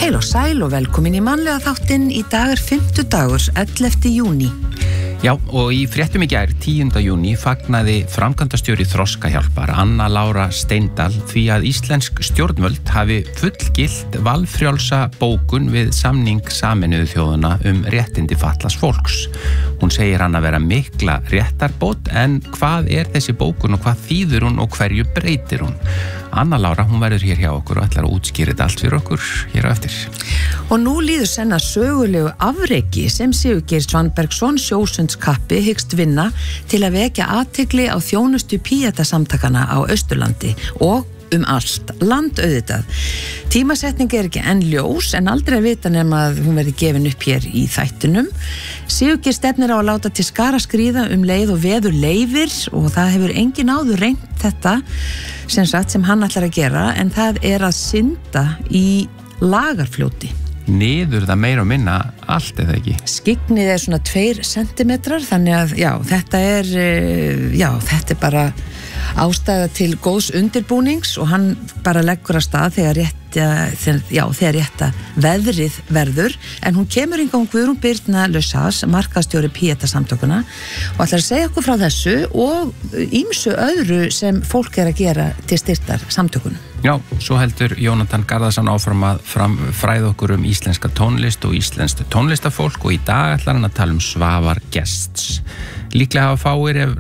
Heil og sæl og velkomin í mannlega þáttinn. Í dag 50dagur, 11. júní. Já, og í fréttum í gær, 10. júní, fagnaði framkvæmdastjóri Þroskahjálpar, Anna Lára Steindal, því að íslensk stjórnvöld hafi fullgilt valfrjálsa bókun við samning Sameinuðu þjóðanna réttindi fatlaðs fólks. Hún segir hann að vera mikla réttarbót, en hvað þessi bókun og hvað þýðir hún og hverju breytir hún? Anna Lára, hún verður hér hjá okkur og ætlar að útskýra þetta allt fyrir okkur hér á eftir. Og nú líður senn að sögulegu afreki sem Sigurgeir Svanbergsson, sjósundskappi, hyggst vinna til að vekja athygli á þjónustu Píeta-samtakana á Austurlandi og allt land auðvitað. Tímasetning ekki enn ljós, en aldrei að vita nema að hún verði gefin upp hér í þættinum. Sigurgeir stefnir á að láta til skara skríða leið og veður leyfir, og það hefur engin áður reynt þetta sem hann ætlar að gera, en það að synda í Lagarfljóti. Niður það meira og minna allt eða ekki? Skyggnið svona 2 sentimetrar, þannig að þetta bara ástæða til góðs undirbúnings, og hann bara leggur að stað þegar rétta veðrið verður. En hún kemur hingað Guðrún Birna Lausas, markaðsstjóri Píeta-samtökuna, og ætlar að segja okkur frá þessu og ýmsu öðru sem fólk að gera til styrktar samtökunum. Já, svo heldur Jónatan Garðarsson áfram að fræða okkur íslenska tónlist og íslenskt tónlistafólk, og í dag ætlar hann að tala Svavar Gests. Líklega hafa fáir, ef